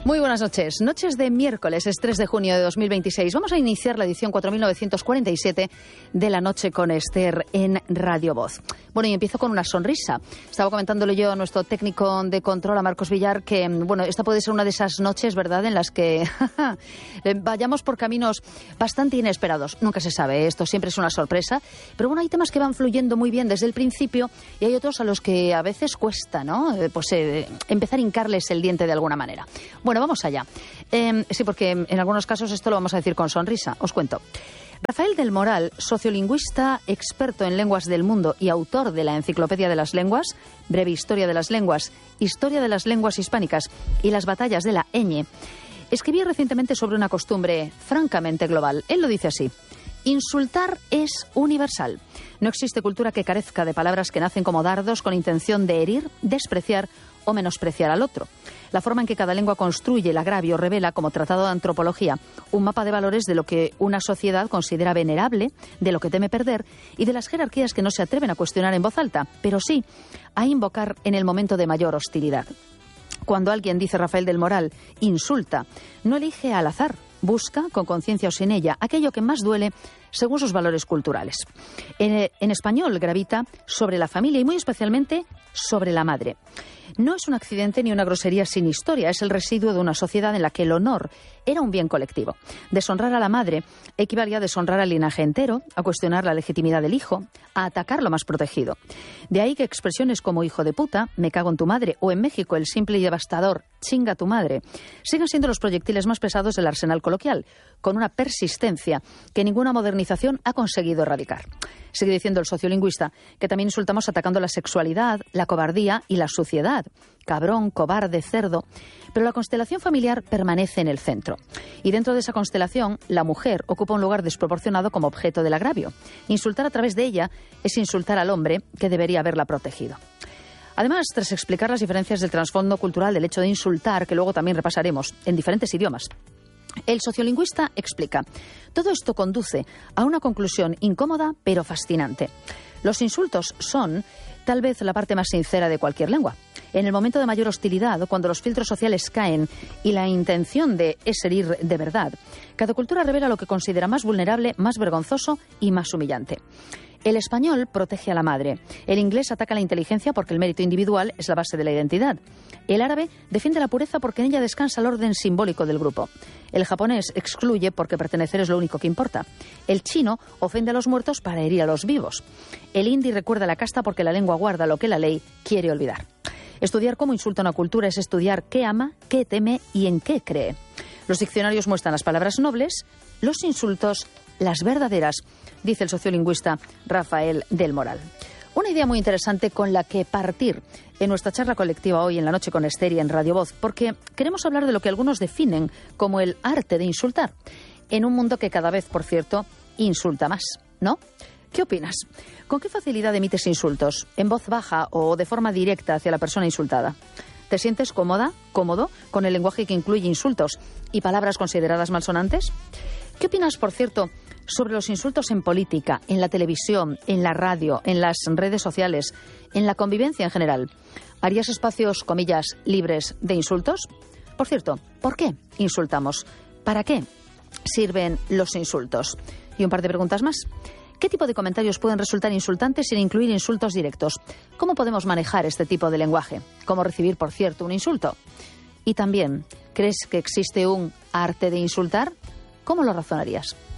Muy buenas noches. Noches de miércoles, es 3 de junio de 2026. Vamos a iniciar la edición 4947 de La Noche con Esther en Radio Voz. Bueno, y empiezo con una sonrisa. Estaba comentándole yo a nuestro técnico de control, a Marcos Villar, que, bueno, esta puede ser una de esas noches, ¿verdad?, en las que vayamos por caminos bastante inesperados. Nunca se sabe, esto siempre es una sorpresa. Pero bueno, hay temas que van fluyendo muy bien desde el principio y hay otros a los que a veces cuesta, ¿no?, empezar a hincarles el diente de alguna manera. Bueno, vamos allá. Sí, porque en algunos casos esto lo vamos a decir con sonrisa. Os cuento. Rafael del Moral, sociolingüista, experto en lenguas del mundo y autor de la Enciclopedia de las Lenguas, Breve Historia de las Lenguas, Historia de las Lenguas Hispánicas y las Batallas de la ñ, escribía recientemente sobre una costumbre francamente global. Él lo dice así: insultar es universal. No existe cultura que carezca de palabras que nacen como dardos con intención de herir, despreciar o menospreciar al otro. La forma en que cada lengua construye el agravio revela, como tratado de antropología, un mapa de valores de lo que una sociedad considera venerable, de lo que teme perder y de las jerarquías que no se atreven a cuestionar en voz alta, pero sí a invocar en el momento de mayor hostilidad. Cuando alguien, dice Rafael del Moral, insulta, no elige al azar, busca, con conciencia o sin ella, aquello que más duele según sus valores culturales. En español gravita sobre la familia y muy especialmente sobre la madre. No es un accidente ni una grosería sin historia, es el residuo de una sociedad en la que el honor era un bien colectivo. Deshonrar a la madre equivalía a deshonrar al linaje entero, a cuestionar la legitimidad del hijo, a atacar lo más protegido. De ahí que expresiones como hijo de puta, me cago en tu madre, o en México el simple y devastador chinga tu madre, sigan siendo los proyectiles más pesados del arsenal coloquial, con una persistencia que ninguna modernización ha conseguido erradicar. Sigue diciendo el sociolingüista que también insultamos atacando la sexualidad, la cobardía y la suciedad. Cabrón, cobarde, cerdo. Pero la constelación familiar permanece en el centro. Y dentro de esa constelación, la mujer ocupa un lugar desproporcionado como objeto del agravio. Insultar a través de ella es insultar al hombre que debería haberla protegido. Además, tras explicar las diferencias del trasfondo cultural del hecho de insultar, que luego también repasaremos en diferentes idiomas, el sociolingüista explica: todo esto conduce a una conclusión incómoda pero fascinante. Los insultos son, tal vez, la parte más sincera de cualquier lengua. En el momento de mayor hostilidad, cuando los filtros sociales caen y la intención es herir de verdad, cada cultura revela lo que considera más vulnerable, más vergonzoso y más humillante. El español protege a la madre. El inglés ataca la inteligencia porque el mérito individual es la base de la identidad. El árabe defiende la pureza porque en ella descansa el orden simbólico del grupo. El japonés excluye porque pertenecer es lo único que importa. El chino ofende a los muertos para herir a los vivos. El hindi recuerda la casta porque la lengua guarda lo que la ley quiere olvidar. Estudiar cómo insulta una cultura es estudiar qué ama, qué teme y en qué cree. Los diccionarios muestran las palabras nobles, los insultos las verdaderas, dice el sociolingüista Rafael del Moral. Una idea muy interesante con la que partir en nuestra charla colectiva hoy en La Noche con Esther y en Radio Voz, porque queremos hablar de lo que algunos definen como el arte de insultar, en un mundo que cada vez, por cierto, insulta más, ¿no? ¿Qué opinas? ¿Con qué facilidad emites insultos? ¿En voz baja o de forma directa hacia la persona insultada? ¿Te sientes cómodo con el lenguaje que incluye insultos y palabras consideradas malsonantes? ¿Qué opinas, por cierto, sobre los insultos en política, en la televisión, en la radio, en las redes sociales, en la convivencia en general? ¿Harías espacios, comillas, libres de insultos? Por cierto, ¿por qué insultamos? ¿Para qué sirven los insultos? Y un par de preguntas más. ¿Qué tipo de comentarios pueden resultar insultantes sin incluir insultos directos? ¿Cómo podemos manejar este tipo de lenguaje? ¿Cómo recibir, por cierto, un insulto? Y también, ¿crees que existe un arte de insultar? ¿Cómo lo razonarías?